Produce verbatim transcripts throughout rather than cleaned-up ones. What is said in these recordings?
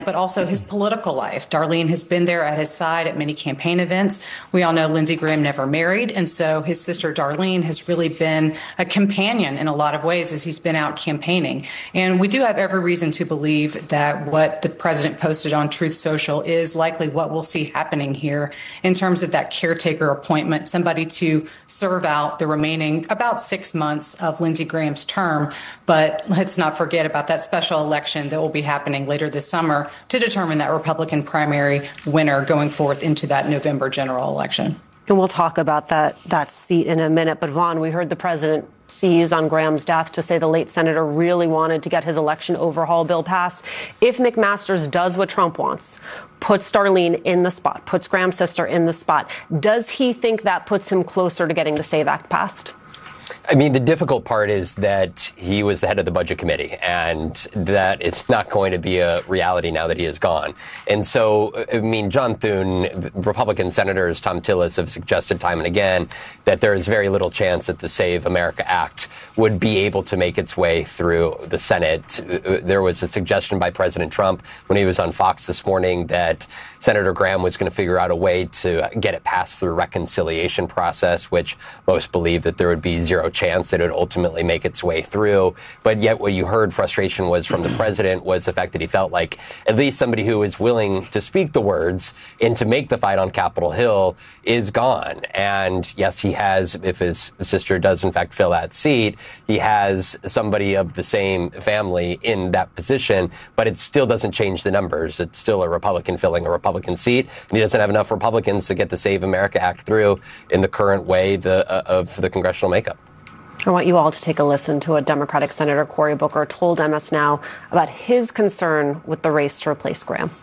but also his political life. Darlene has been there at his side at many campaign events. We all know Lindsey Graham never married, and so his sister Darlene has really been a companion in a lot of ways as he's been out campaigning. And we do have every reason to believe that what the president posted on Truth Social is likely what we'll see happening here in terms of that caretaker appointment, somebody to serve out the remaining about six months of Lindsey Graham's term. But let's not forget about that special election that will be happening later this summer to determine that Republican primary winner going forth into that November general election. And we'll talk about that that seat in a minute. But Vaughn, we heard the president seize on Graham's death to say the late senator really wanted to get his election overhaul bill passed. If McMaster's does what Trump wants, puts Darlene in the spot, puts Graham's sister in the spot, does he think that puts him closer to getting the SAVE Act passed? I mean, the difficult part is that he was the head of the Budget Committee, and that it's not going to be a reality now that he is gone. And so, I mean, John Thune, Republican senators, Tom Tillis have suggested time and again that there is very little chance that the Save America Act would be able to make its way through the Senate. There was a suggestion by President Trump when he was on Fox this morning that Senator Graham was going to figure out a way to get it passed through reconciliation process, which most believe that there would be zero chance that it would ultimately make its way through. But yet what you heard frustration was from the president was the fact that he felt like at least somebody who is willing to speak the words and to make the fight on Capitol Hill is gone. And yes, he has, if his sister does in fact fill that seat, he has somebody of the same family in that position, but it still doesn't change the numbers. It's still a Republican filling a Republican seat, and he doesn't have enough Republicans to get the Save America Act through in the current way the, uh, of the congressional makeup. I want you all to take a listen to what Democratic Senator Cory Booker told M S Now about his concern with the race to replace Graham.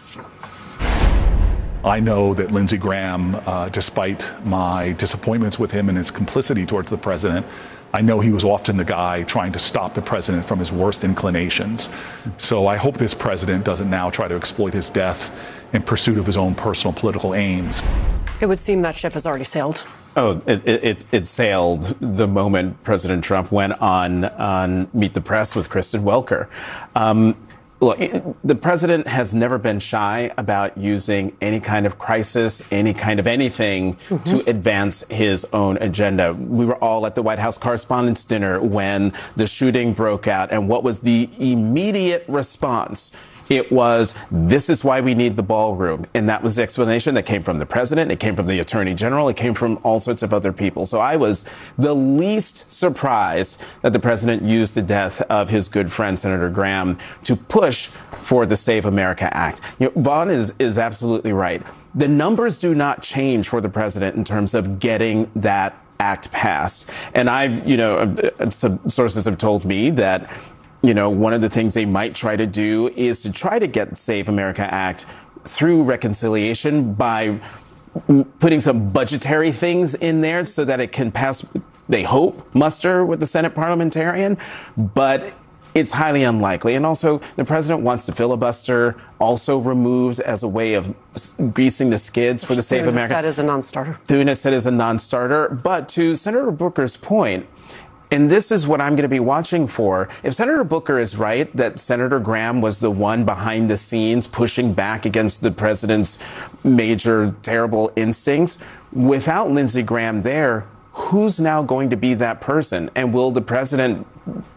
I know that Lindsey Graham, uh, despite my disappointments with him and his complicity towards the president, I know he was often the guy trying to stop the president from his worst inclinations. So I hope this president doesn't now try to exploit his death in pursuit of his own personal political aims. It would seem that ship has already sailed. Oh, it, it, it sailed the moment President Trump went on, on Meet the Press with Kristen Welker. Um, Look, the president has never been shy about using any kind of crisis, any kind of anything mm-hmm. to advance his own agenda. We were all at the White House Correspondents' Dinner when the shooting broke out. And what was the immediate response? It was, this is why we need the ballroom. And that was the explanation that came from the president. It came from the attorney general. It came from all sorts of other people. So I was the least surprised that the president used the death of his good friend, Senator Graham, to push for the Save America Act. You know, Vaughn is, is absolutely right. The numbers do not change for the president in terms of getting that act passed. And I've, you know, some sources have told me that You know, one of the things they might try to do is to try to get the Save America Act through reconciliation by putting some budgetary things in there so that it can pass, they hope, muster with the Senate parliamentarian. But it's highly unlikely. And also, the president wants the filibuster also removed as a way of greasing the skids for the Save America. That is a non-starter. Thune has said is a non-starter. But to Senator Booker's point, and this is what I'm going to be watching for. If Senator Booker is right that Senator Graham was the one behind the scenes pushing back against the president's major terrible instincts, without Lindsey Graham there, who's now going to be that person? And will the president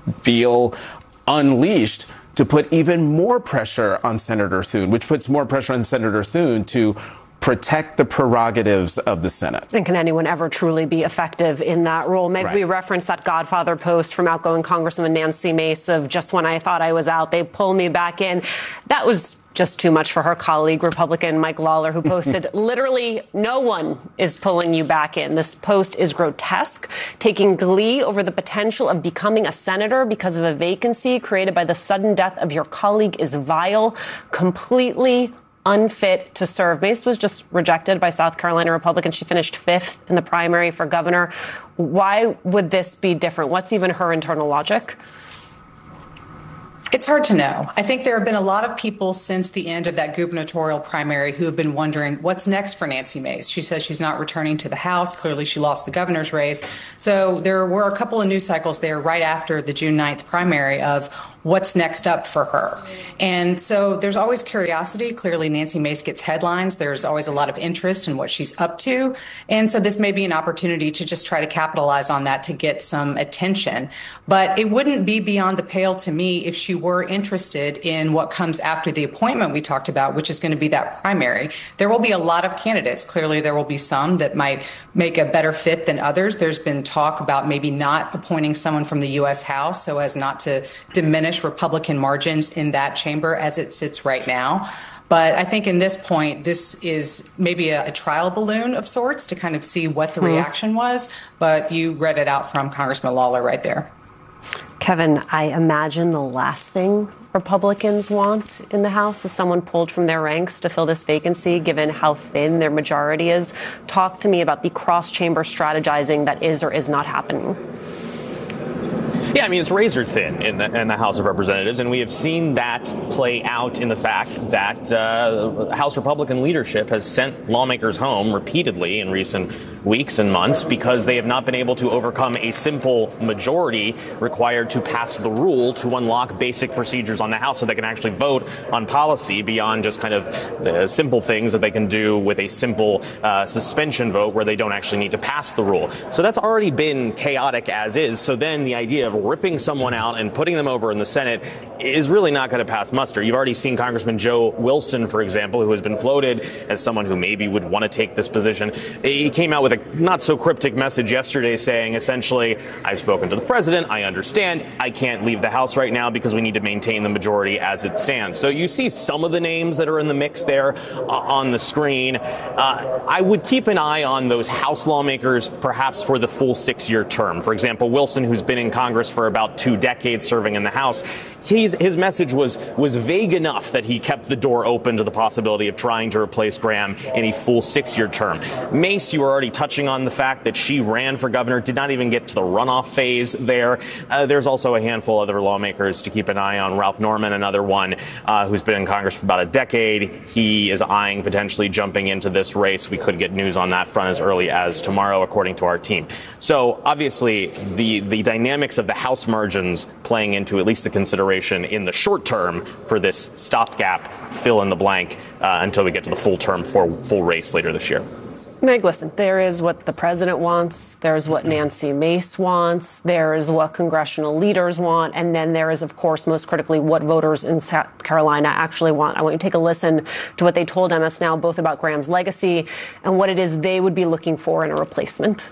feel unleashed to put even more pressure on Senator Thune, which puts more pressure on Senator Thune to protect the prerogatives of the Senate? And can anyone ever truly be effective in that role? Maybe right. we referenced that Godfather post from outgoing Congresswoman Nancy Mace of just when I thought I was out, they pull me back in. That was just too much for her colleague, Republican Mike Lawler, who posted, literally no one is pulling you back in. This post is grotesque, taking glee over the potential of becoming a senator because of a vacancy created by the sudden death of your colleague is vile, completely unfit to serve. Mace was just rejected by South Carolina Republicans. She finished fifth in the primary for governor. Why would this be different? What's even her internal logic? It's hard to know. I think there have been a lot of people since the end of that gubernatorial primary who have been wondering what's next for Nancy Mace. She says she's not returning to the House. Clearly, she lost the governor's race. So there were a couple of news cycles there right after the June ninth primary of what's next up for her. And so there's always curiosity. Clearly, Nancy Mace gets headlines. There's always a lot of interest in what she's up to. And so this may be an opportunity to just try to capitalize on that to get some attention. But it wouldn't be beyond the pale to me if she were interested in what comes after the appointment we talked about, which is going to be that primary. There will be a lot of candidates. Clearly, there will be some that might make a better fit than others. There's been talk about maybe not appointing someone from the U S House so as not to diminish Republican margins in that chamber as it sits right now. But I think in this point, this is maybe a, a trial balloon of sorts to kind of see what the mm-hmm. reaction was. But you read it out from Congressman Lawler right there. Kevin, I imagine the last thing Republicans want in the House is someone pulled from their ranks to fill this vacancy, given how thin their majority is. Talk to me about the cross-chamber strategizing that is or is not happening. Yeah, I mean, it's razor thin in the, in the House of Representatives, and we have seen that play out in the fact that uh, House Republican leadership has sent lawmakers home repeatedly in recent weeks and months because they have not been able to overcome a simple majority required to pass the rule to unlock basic procedures on the House so they can actually vote on policy beyond just kind of the simple things that they can do with a simple uh, suspension vote where they don't actually need to pass the rule. So that's already been chaotic as is. So then the idea of ripping someone out and putting them over in the Senate is really not going to pass muster. You've already seen Congressman Joe Wilson, for example, who has been floated as someone who maybe would want to take this position. He came out with a not so cryptic message yesterday saying, essentially, I've spoken to the president. I understand. I can't leave the House right now because we need to maintain the majority as it stands. So you see some of the names that are in the mix there uh, on the screen. Uh, I would keep an eye on those House lawmakers, perhaps for the full six-year term. For example, Wilson, who's been in Congress for about two decades serving in the House, He's, his message was was vague enough that he kept the door open to the possibility of trying to replace Graham in a full six-year term. Mace, you were already touching on the fact that she ran for governor, did not even get to the runoff phase there. Uh, there's also a handful of other lawmakers to keep an eye on. Ralph Norman, another one uh, who's been in Congress for about a decade. He is eyeing potentially jumping into this race. We could get news on that front as early as tomorrow, according to our team. So obviously, the, the dynamics of the House margins playing into at least the consideration in the short term for this stopgap, fill in the blank, uh, until we get to the full term for full race later this year. Meg, listen, there is what the president wants, there's what Nancy Mace wants, there is what congressional leaders want, and then there is, of course, most critically, what voters in South Carolina actually want. I want you to take a listen to what they told M S Now, both about Graham's legacy and what it is they would be looking for in a replacement.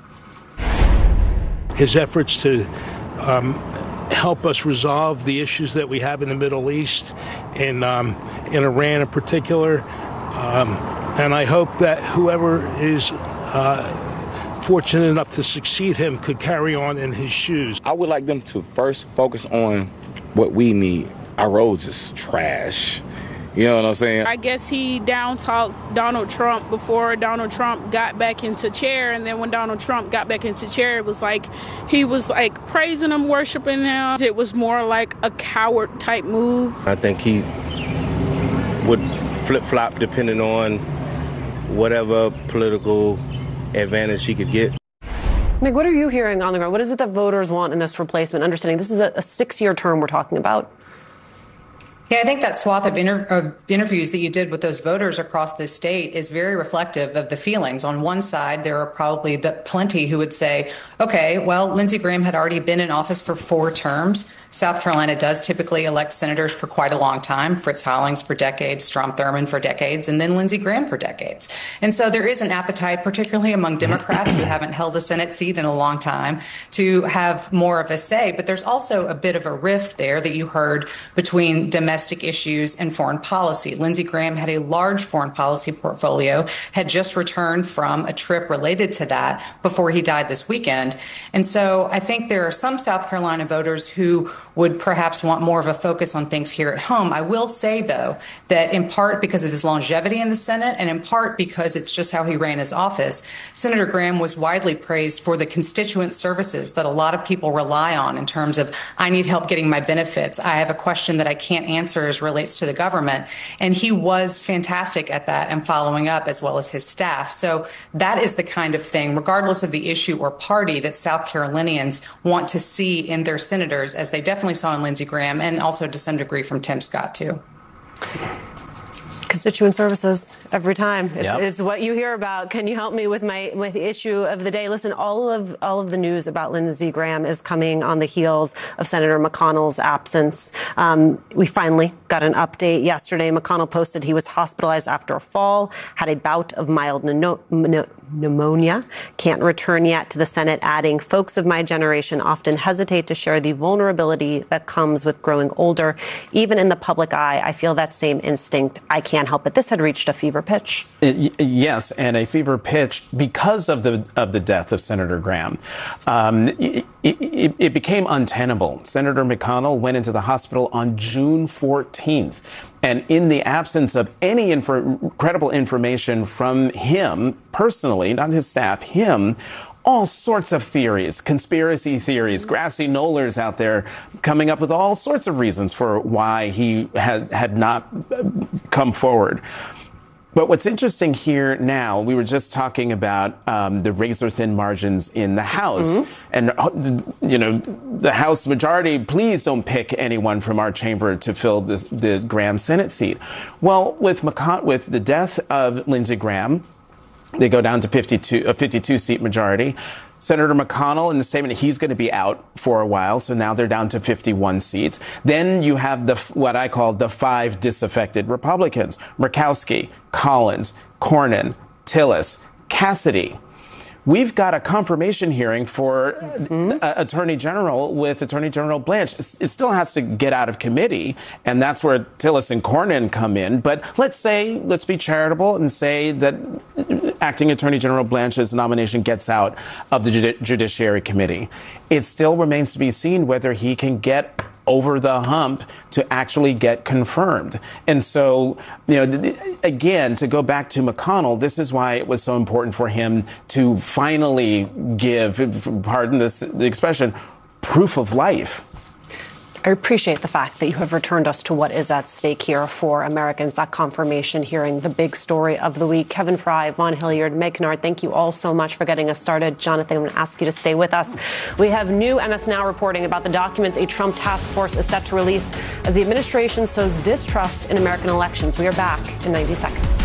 His efforts to um, help us resolve the issues that we have in the Middle East, in um, in Iran in particular. Um, and I hope that whoever is uh, fortunate enough to succeed him could carry on in his shoes. I would like them to first focus on what we need. Our roads is trash. You know what I'm saying? I guess he down-talked Donald Trump before Donald Trump got back into chair. And then when Donald Trump got back into chair, it was like he was like praising him, worshiping him. It was more like a coward type move. I think he would flip-flop depending on whatever political advantage he could get. Meg, what are you hearing on the ground? What is it that voters want in this replacement? Understanding this is a, a six-year term we're talking about. Yeah, I think that swath of, inter- of interviews that you did with those voters across this state is very reflective of the feelings. On one side, there are probably the plenty who would say, okay, well, Lindsey Graham had already been in office for four terms. South Carolina does typically elect senators for quite a long time. Fritz Hollings for decades, Strom Thurmond for decades, and then Lindsey Graham for decades. And so there is an appetite, particularly among Democrats who haven't held a Senate seat in a long time, to have more of a say. But there's also a bit of a rift there that you heard between domestic issues and foreign policy. Lindsey Graham had a large foreign policy portfolio, had just returned from a trip related to that before he died this weekend. And so I think there are some South Carolina voters who would perhaps want more of a focus on things here at home. I will say, though, that in part because of his longevity in the Senate and in part because it's just how he ran his office, Senator Graham was widely praised for the constituent services that a lot of people rely on in terms of, I need help getting my benefits. I have a question that I can't answer answer as relates to the government. And he was fantastic at that and following up, as well as his staff. So that is the kind of thing, regardless of the issue or party, that South Carolinians want to see in their senators, as they definitely saw in Lindsey Graham and also to some degree from Tim Scott, too. Constituent services every time. It's, yep. it's what you hear about. Can you help me with my with the issue of the day? Listen, all of all of the news about Lindsey Graham is coming on the heels of Senator McConnell's absence. Um, we finally got an update yesterday. McConnell posted he was hospitalized after a fall, had a bout of mild pneumo- pneumonia, can't return yet to the Senate, adding, "Folks of my generation often hesitate to share the vulnerability that comes with growing older. Even in the public eye, I feel that same instinct. I can't help it." This had reached a fever pitch. Yes, and a fever pitch because of the of the death of Senator Graham. Um, it, it, it became untenable. Senator McConnell went into the hospital on June fourteenth. And in the absence of any infor- credible information from him personally, not his staff, him, all sorts of theories, conspiracy theories, grassy knollers out there coming up with all sorts of reasons for why he had, had not come forward. But what's interesting here now, we were just talking about um, the razor-thin margins in the House. Mm-hmm. And, you know, the House majority, please don't pick anyone from our chamber to fill this, the Graham Senate seat. Well, with McCon- with the death of Lindsey Graham, they go down to fifty-two, a fifty-two seat majority. Senator McConnell, in the statement, he's going to be out for a while, so now they're down to fifty-one seats. Then you have the what I call the five disaffected Republicans: Murkowski, Collins, Cornyn, Tillis, Cassidy. We've got a confirmation hearing for mm-hmm. uh, Attorney General with Attorney General Blanche. It still has to get out of committee, and that's where Tillis and Cornyn come in. But let's say, let's be charitable and say that Acting Attorney General Blanche's nomination gets out of the Judi- Judiciary Committee. It still remains to be seen whether he can get over the hump to actually get confirmed. And so, you know, again, to go back to McConnell, this is why it was so important for him to finally give, pardon this the expression, proof of life. I appreciate the fact that you have returned us to what is at stake here for Americans, that confirmation hearing, the big story of the week. Kevin Fry, Vaughn Hilliard, Meg Kennard, thank you all so much for getting us started. Jonathan, I'm going to ask you to stay with us. We have new M S Now reporting about the documents a Trump task force is set to release as the administration sows distrust in American elections. We are back in ninety seconds.